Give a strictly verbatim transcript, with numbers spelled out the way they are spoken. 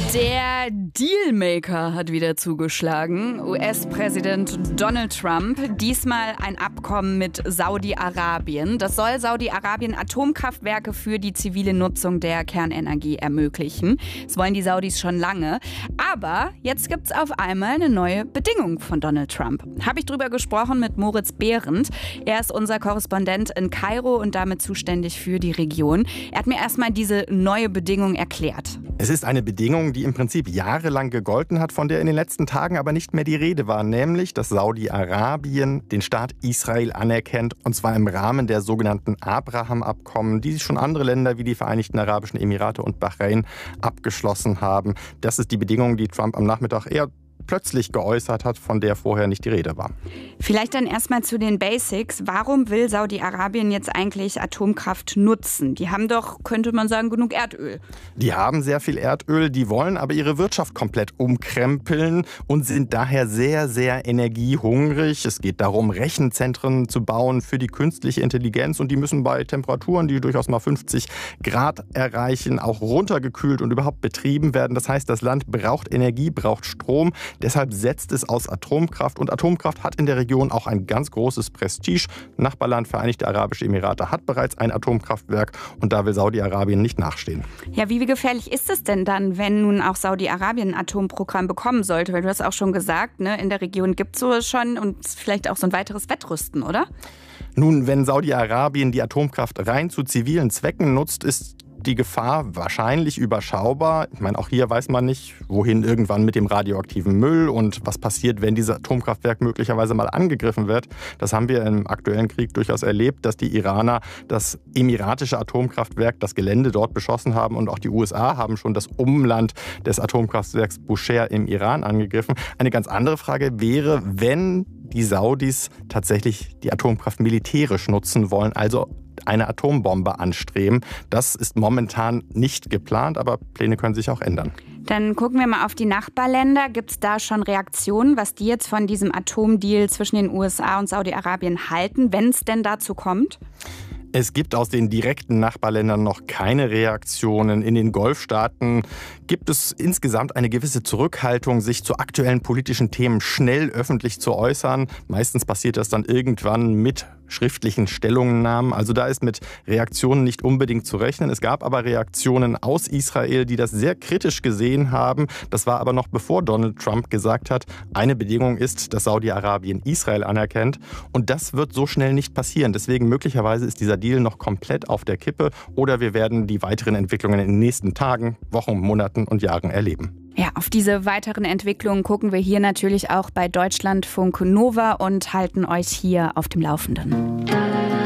Der Dealmaker hat wieder zugeschlagen. U S-Präsident Donald Trump. Diesmal ein Abkommen mit Saudi-Arabien. Das soll Saudi-Arabien Atomkraftwerke für die zivile Nutzung der Kernenergie ermöglichen. Das wollen die Saudis schon lange. Aber jetzt gibt es auf einmal eine neue Bedingung von Donald Trump. Habe ich drüber gesprochen mit Moritz Behrendt. Er ist unser Korrespondent in Kairo und damit zuständig für die Region. Er hat mir erstmal diese neue Bedingung erklärt. Es ist eine Bedingung, die im Prinzip jahrelang gegolten hat, von der in den letzten Tagen aber nicht mehr die Rede war, nämlich, dass Saudi-Arabien den Staat Israel anerkennt, und zwar im Rahmen der sogenannten Abraham-Abkommen, die schon andere Länder wie die Vereinigten Arabischen Emirate und Bahrain abgeschlossen haben. Das ist die Bedingung, die Trump am Nachmittag eher plötzlich geäußert hat, von der vorher nicht die Rede war. Vielleicht dann erstmal zu den Basics. Warum will Saudi-Arabien jetzt eigentlich Atomkraft nutzen? Die haben doch, könnte man sagen, genug Erdöl. Die haben sehr viel Erdöl, die wollen aber ihre Wirtschaft komplett umkrempeln und sind daher sehr, sehr energiehungrig. Es geht darum, Rechenzentren zu bauen für die künstliche Intelligenz, und die müssen bei Temperaturen, die durchaus mal fünfzig Grad erreichen, auch runtergekühlt und überhaupt betrieben werden. Das heißt, das Land braucht Energie, braucht Strom. Deshalb setzt es aus Atomkraft, und Atomkraft hat in der Region auch ein ganz großes Prestige. Nachbarland Vereinigte Arabische Emirate hat bereits ein Atomkraftwerk, und da will Saudi-Arabien nicht nachstehen. Ja, wie gefährlich ist es denn dann, wenn nun auch Saudi-Arabien ein Atomprogramm bekommen sollte? Weil du hast auch schon gesagt, ne, in der Region gibt es sowas schon, und vielleicht auch so ein weiteres Wettrüsten, oder? Nun, wenn Saudi-Arabien die Atomkraft rein zu zivilen Zwecken nutzt, ist die Gefahr wahrscheinlich überschaubar. Ich meine, auch hier weiß man nicht, wohin irgendwann mit dem radioaktiven Müll und was passiert, wenn dieses Atomkraftwerk möglicherweise mal angegriffen wird. Das haben wir im aktuellen Krieg durchaus erlebt, dass die Iraner das emiratische Atomkraftwerk, das Gelände dort beschossen haben, und auch die U S A haben schon das Umland des Atomkraftwerks Bushehr im Iran angegriffen. Eine ganz andere Frage wäre, wenn die Saudis tatsächlich die Atomkraft militärisch nutzen wollen, also eine Atombombe anstreben. Das ist momentan nicht geplant, aber Pläne können sich auch ändern. Dann gucken wir mal auf die Nachbarländer. Gibt es da schon Reaktionen, was die jetzt von diesem Atomdeal zwischen den U S A und Saudi-Arabien halten, wenn es denn dazu kommt? Es gibt aus den direkten Nachbarländern noch keine Reaktionen. In den Golfstaaten gibt es insgesamt eine gewisse Zurückhaltung, sich zu aktuellen politischen Themen schnell öffentlich zu äußern. Meistens passiert das dann irgendwann mit schriftlichen Stellungnahmen. Also da ist mit Reaktionen nicht unbedingt zu rechnen. Es gab aber Reaktionen aus Israel, die das sehr kritisch gesehen haben. Das war aber noch bevor Donald Trump gesagt hat, eine Bedingung ist, dass Saudi-Arabien Israel anerkennt. Und das wird so schnell nicht passieren. Deswegen möglicherweise ist dieser Deal noch komplett auf der Kippe, oder wir werden die weiteren Entwicklungen in den nächsten Tagen, Wochen, Monaten und Jahren erleben. Ja, auf diese weiteren Entwicklungen gucken wir hier natürlich auch bei Deutschlandfunk Nova und halten euch hier auf dem Laufenden.